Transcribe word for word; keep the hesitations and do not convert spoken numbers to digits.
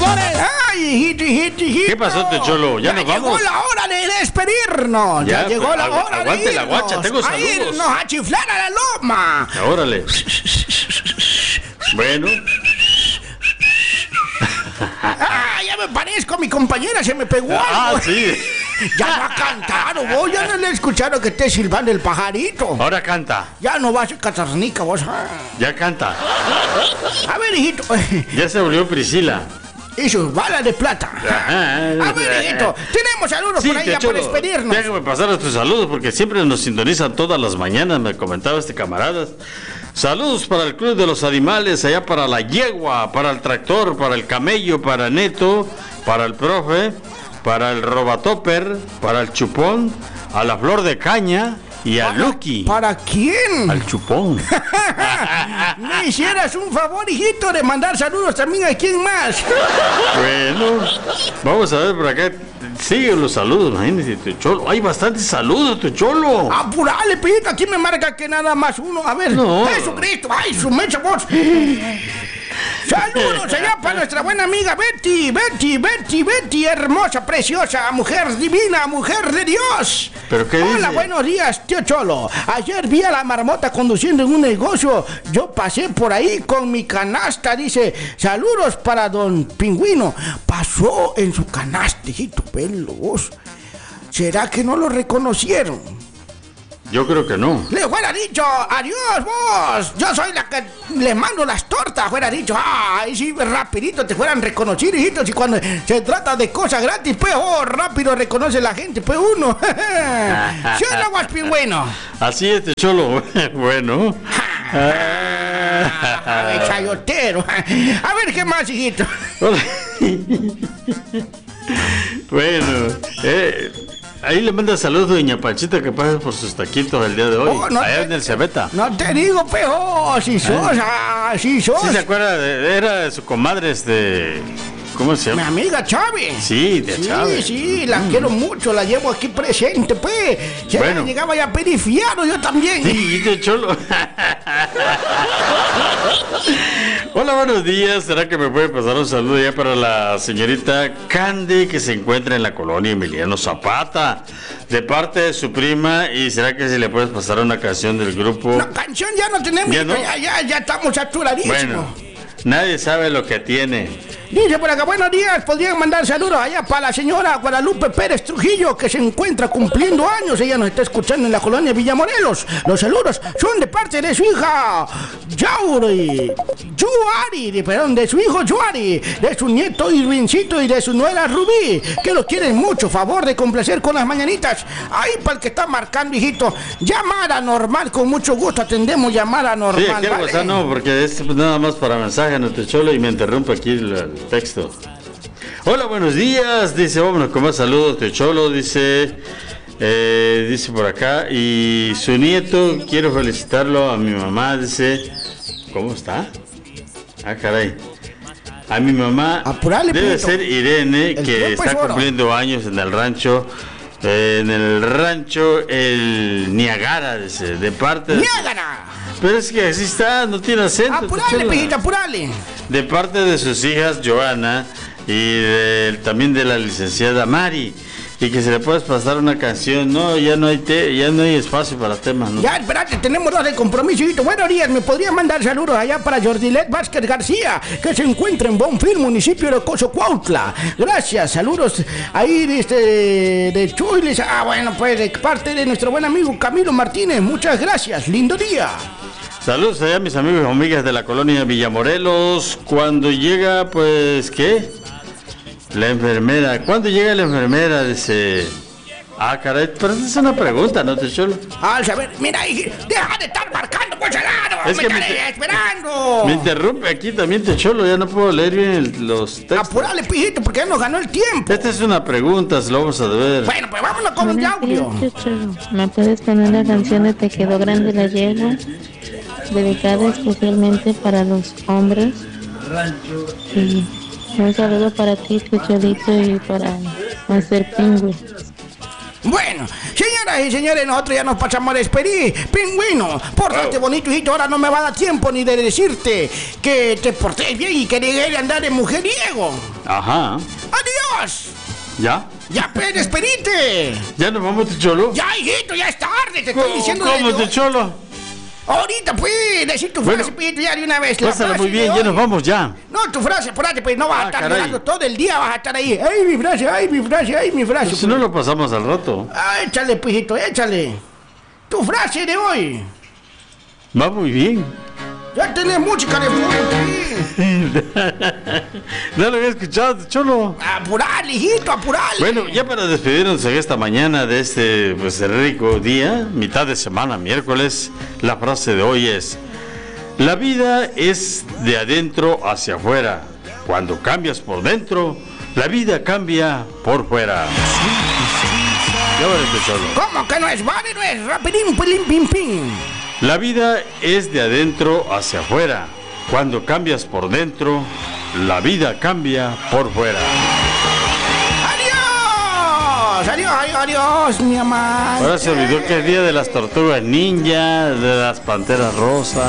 señores. Ay, hijito, hijito, hijito. ¿Qué pasó, Tío Cholo? ¿Ya, ya nos vamos? llegó la hora de despedirnos. Ya, ya llegó pues, la agu hora aguante de irnos. la guacha, tengo saludos. A irnos a chiflar a la loma. Órale. Bueno. Ah, ya me parezco a mi compañera, se me pegó algo. Ah, sí. Ya no ha cantado, vos, ya no le he escuchado que esté silbando el pajarito. Ahora canta. Ya no va a ser catarnica, vos. Ah. Ya canta. A ver, hijito. Ya se volvió Priscila. Eso, bala de plata. Ajá. A ver, hijito, tenemos saludos Sí, por ahí Tío ya para Cholo, despedirnos. déjame pasar a tus saludos porque siempre nos sintonizan todas las mañanas, me comentaba este camarada. Saludos para el Club de los Animales, allá para la yegua, para el tractor, para el camello, para Neto, para el profe, para el robatopper, para el chupón, a la flor de caña y a Lucky. ¿Para quién? Al chupón. Me hicieras un favor, hijito, de mandar saludos también a quién más. Bueno, vamos a ver por acá. Sigue los saludos, imagínate, tu Cholo. Hay bastantes saludos, tu Cholo. Apurale, pijito, aquí me marca que nada más uno. A ver, No. Jesucristo, ay, su mecha voz. Saludos allá para nuestra buena amiga Betty, Betty, Betty, Betty, hermosa, preciosa, mujer divina, mujer de Dios. ¿Pero qué Hola, dice? buenos días, tío Cholo. Ayer vi a la marmota conduciendo en un negocio. Yo pasé por ahí con mi canasta, dice. Saludos para don Pingüino. Pasó en su canasta, hijito, pelo, vos. ¿Será que no lo reconocieron? Yo creo que no. Le fuera dicho, adiós vos, yo soy la que les mando las tortas, fuera dicho, ay, sí, rapidito te fueran reconocido, hijitos, y cuando se trata de cosas gratis, pues, oh, rápido reconoce la gente, pues uno. ¿Sí o no, Guaspingüino? Así es, Cholo. Bueno. Ah, chayotero. A ver, ¿qué más, hijito? Bueno, eh, ahí le manda saludos a doña Panchita que pasa por sus taquitos el día de hoy. Oh, no allá te- en el Cebeta. No te digo, pejo, si sos, ah, si sos. ¿Sí se acuerda? De- era de su comadre, este... ¿Cómo se Mi llama? amiga Chávez. Sí, de Sí, Chávez. sí, la quiero mucho, la llevo aquí presente, pues. Si ella Bueno. llegaba ya a pedir fiado, yo también. Sí, de Cholo. Hola, buenos días. ¿Será que me puede pasar un saludo ya para la señorita Candy que se encuentra en la colonia Emiliano Zapata? De parte de su prima. ¿Y será que si le puedes pasar una canción del grupo? No, canción ya no tenemos, ¿Ya no? ya, ya, ya estamos saturadísimos. Bueno, nadie sabe lo que tiene. Dice por acá, buenos días, podrían mandar saludos allá para la señora Guadalupe Pérez Trujillo, que se encuentra cumpliendo años. Ella nos está escuchando en la colonia Villamorelos. Los saludos son de parte de su hija Yauri, Yuari, de- perdón, de su hijo Yuari, de su nieto Irvincito y de su nuera Rubí, que lo quieren mucho. Favor de complacer con las mañanitas. Ahí para el que está marcando, hijito, llamada normal, con mucho gusto atendemos llamada normal. Sí, aquí el ¿vale? WhatsApp no, porque es nada más para mensaje, no te Cholo, y me interrumpe aquí el, el texto. Hola, buenos días, dice, vámonos con más saludos, Tío Cholo, dice, eh, dice por acá, y su nieto, quiero felicitarlo a mi mamá, dice, ¿cómo está? Ah, caray. A mi mamá, Apurale, debe Pito. ser Irene, El que tiempo está es oro. cumpliendo años en el rancho, eh, en el rancho El Niagara, dice, de parte de... ¡Niágara! Pero es que así está, no tiene acento. Apurale, Cholo. pijita, apurale. De parte de sus hijas Joana y de- también de la licenciada Mari. Y que se le puedes pasar una canción. No, ya no hay te, ya no hay espacio para temas, ¿no? Ya, espérate, tenemos dos de compromiso, hijito. Buenos días, ¿me podrían mandar saludos allá para Jordilet Vázquez García, que se encuentra en Bonfil, municipio de Coso Cuautla? Gracias, saludos ahí de, este, de Chuiles. Ah, bueno, pues de parte de nuestro buen amigo Camilo Martínez. Muchas gracias, lindo día. Saludos allá a mis amigos y amigas de la colonia Villamorelos. Cuando llega, pues, ¿qué? La enfermera. ¿Cuándo llega la enfermera? Dice... Ah, caray, pero esa es una pregunta, ¿no, te Cholo? Al saber, mira, hiji, deja de estar marcando por ese lado. Es me que me estaré inter- esperando. Me interrumpe aquí también, te Cholo. Ya no puedo leer bien el- los textos. Apurale, pijito, porque ya nos ganó el tiempo. Esta es una pregunta, se lo vamos a ver. Bueno, pues vámonos con un Buenos días, audio. tío Cholo. ¿Me puedes poner la canción de Te quedó grande la yegua? Dedicada especialmente para los hombres. Y un saludo para ti, tío Cholito, y para Master Pingüe. Bueno, señoras y señores, nosotros ya nos pasamos a despedir. Pingüino, pórtate Oh. bonito, hijito. Ahora no me va a dar tiempo ni de decirte que te portes bien y que dejes de andar de mujeriego. Ajá. ¡Adiós! ¿Ya? ¡Ya, pues, despedite! ¿Ya nos vamos, tío Cholo? ¡Ya, hijito, ya es tarde! Te estoy ¿Cómo, diciendo cómo, desde tío hoy. Cholo? Ahorita, pues, decir tu Bueno, frase, pues, ya de una vez. La Pásala frase muy bien, de ya hoy. nos vamos ya. No, tu frase, espérate, pues, no vas Ah, a estar caray. llorando todo el día, vas a estar ahí. ¡Ay, mi frase, ay, mi frase, ay, mi frase! Si no lo pasamos al rato. Ah, échale, pijito, échale. Tu frase de hoy. Va muy bien. Ya tenés música de fondo, sí. No lo había escuchado, tío Cholo. Apurale, hijito, apurale. Bueno, ya para despedirnos en esta mañana de este pues rico día, mitad de semana, miércoles, la frase de hoy es: la vida es de adentro hacia afuera. Cuando cambias por dentro, la vida cambia por fuera. Ya vale, tío Cholo. ¿Cómo que no es? Vale, no es. Rapidín, pilim, pim, pim. La vida es de adentro hacia afuera. Cuando cambias por dentro, la vida cambia por fuera. ¡Adiós! Adiós, adiós, adiós, mi amante. Ahora se olvidó que es día de las tortugas ninja, de las panteras rosas.